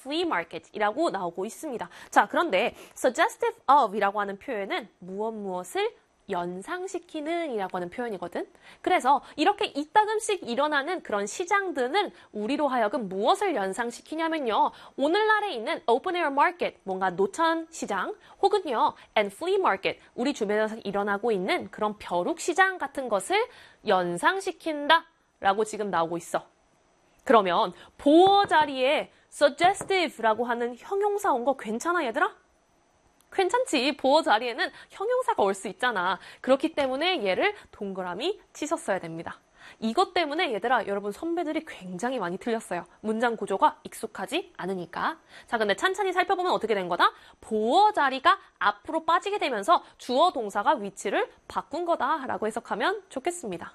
flea market이라고 나오고 있습니다. 자, 그런데 suggestive of이라고 하는 표현은 무엇을 연상시키는 이라고 하는 표현이거든. 그래서 이렇게 이따금씩 일어나는 그런 시장들은 우리로 하여금 무엇을 연상시키냐면요. 오늘날에 있는 open air market, 뭔가 노천 시장, 혹은요, and flea market, 우리 주변에서 일어나고 있는 그런 벼룩 시장 같은 것을 연상시킨다 라고 지금 나오고 있어. 그러면 보어 자리에 suggestive라고 하는 형용사 온 거 괜찮아, 얘들아? 괜찮지. 보어 자리에는 형용사가 올 수 있잖아. 그렇기 때문에 얘를 동그라미 치셨어야 됩니다. 이것 때문에 얘들아, 여러분 선배들이 굉장히 많이 틀렸어요. 문장 구조가 익숙하지 않으니까. 자, 근데 찬찬히 살펴보면 어떻게 된 거다? 보어 자리가 앞으로 빠지게 되면서 주어 동사가 위치를 바꾼 거다라고 해석하면 좋겠습니다.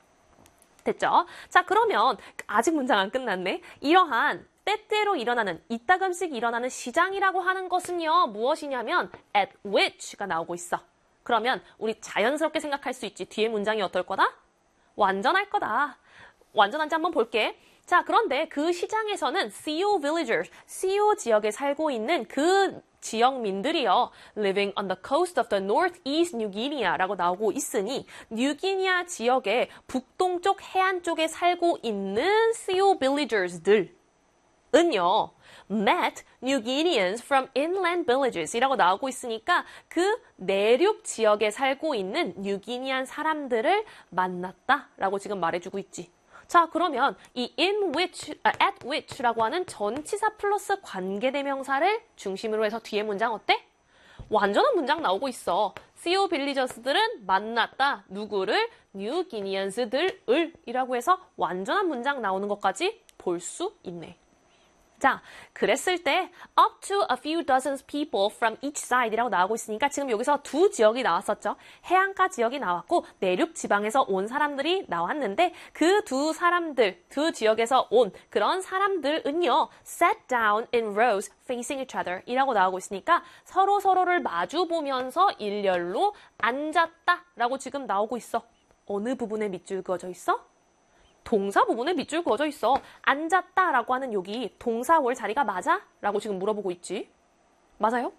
됐죠? 자, 그러면 아직 문장 안 끝났네. 이러한 때때로 일어나는, 이따금씩 일어나는 시장이라고 하는 것은요, 무엇이냐면 at which가 나오고 있어. 그러면 우리 자연스럽게 생각할 수 있지. 뒤에 문장이 어떨 거다? 완전할 거다. 완전한지 한번 볼게. 자, 그런데 그 시장에서는 CO villagers, CO 지역에 살고 있는 그 지역민들이요, living on the coast of the northeast New Guinea라고 나오고 있으니 뉴기니아 지역의 북동쪽 해안 쪽에 살고 있는 CO villagers들 은요, met New Guineans from inland villages 이라고 나오고 있으니까 그 내륙 지역에 살고 있는 뉴기니안 사람들을 만났다라고 지금 말해주고 있지. 자, 그러면 이 at which라고 하는 전치사 플러스 관계대명사를 중심으로 해서 뒤에 문장 어때? 완전한 문장 나오고 있어. CO 빌리저스들은 만났다. 누구를? 뉴기니안스들을 이라고 해서 완전한 문장 나오는 것까지 볼 수 있네. 자, 그랬을 때 up to a few dozens people from each side 이라고 나오고 있으니까 지금 여기서 두 지역이 나왔었죠. 해안가 지역이 나왔고 내륙 지방에서 온 사람들이 나왔는데 그 두 사람들, 두 지역에서 온 그런 사람들은요, sat down in rows facing each other 이라고 나오고 있으니까 서로를 마주 보면서 일렬로 앉았다라고 지금 나오고 있어. 어느 부분에 밑줄 그어져 있어? 동사 부분에 밑줄 그어져 있어. 앉았다라고 하는 여기 동사 올 자리가 맞아? 라고 지금 물어보고 있지. 맞아요?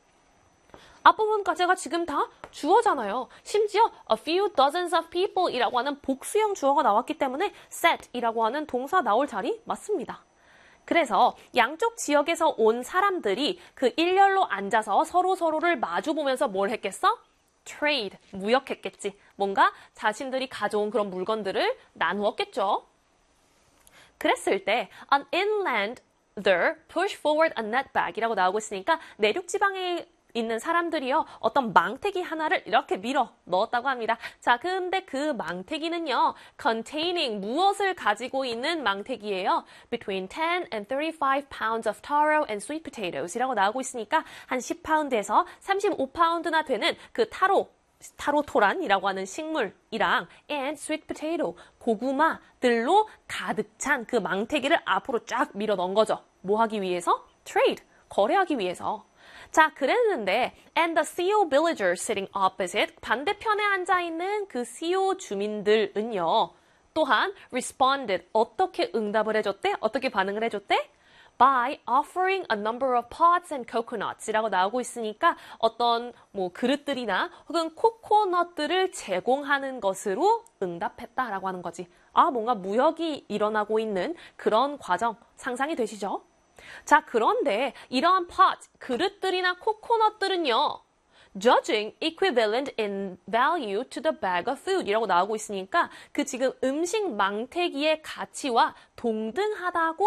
앞부분까지가 지금 다 주어잖아요. 심지어 a few dozens of people 이라고 하는 복수형 주어가 나왔기 때문에 sat 이라고 하는 동사 나올 자리 맞습니다. 그래서 양쪽 지역에서 온 사람들이 그 일렬로 앉아서 서로를 마주 보면서 뭘 했겠어? trade, 무역했겠지. 뭔가 자신들이 가져온 그런 물건들을 나누었겠죠. 그랬을 때 an inlander push forward a net bag 이라고 나오고 있으니까 내륙 지방에 있는 사람들이요, 어떤 망태기 하나를 이렇게 밀어 넣었다고 합니다. 자, 근데 그 망태기는요, containing 무엇을 가지고 있는 망태기예요? Between 10 and 35 pounds of taro and sweet potatoes 이라고 나오고 있으니까 한 10파운드에서 35파운드나 되는 그 타로토란이라고 하는 식물이랑 and sweet potato, 고구마들로 가득 찬 그 망태기를 앞으로 쫙 밀어 넣은 거죠. 뭐 하기 위해서? trade, 거래하기 위해서. 자, 그랬는데 and the CO villagers sitting opposite, 반대편에 앉아있는 그 CO 주민들은요, 또한 responded, 어떻게 응답을 해줬대? 어떻게 반응을 해줬대? by offering a number of pots and coconuts 이라고 나오고 있으니까 어떤 뭐 그릇들이나 혹은 코코넛들을 제공하는 것으로 응답했다라고 하는 거지. 아, 뭔가 무역이 일어나고 있는 그런 과정 상상이 되시죠? 자, 그런데 이러한 pot, 그릇들이나 코코넛들은요, judging equivalent in value to the bag of food 이라고 나오고 있으니까 그 지금 음식 망태기의 가치와 동등하다고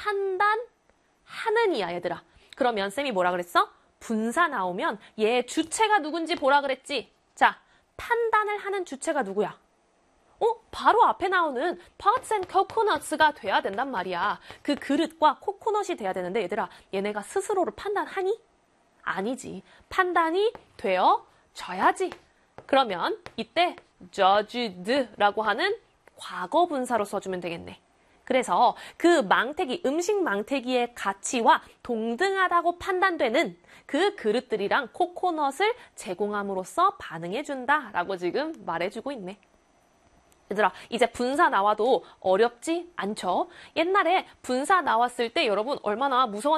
판단하는 이야, 얘들아. 그러면 쌤이 뭐라 그랬어? 분사 나오면 얘 주체가 누군지 보라 그랬지. 자, 판단을 하는 주체가 누구야? 바로 앞에 나오는 pots and coconuts가 돼야 된단 말이야. 그 그릇과 코코넛이 돼야 되는데 얘들아, 얘네가 스스로를 판단하니? 아니지. 판단이 되어져야지. 그러면 이때 judged라고 하는 과거 분사로 써주면 되겠네. 그래서 그 망태기, 음식 망태기의 가치와 동등하다고 판단되는 그 그릇들이랑 코코넛을 제공함으로써 반응해준다라고 지금 말해주고 있네. 얘들아, 이제 분사 나와도 어렵지 않죠? 옛날에 분사 나왔을 때 여러분 얼마나 무서웠는지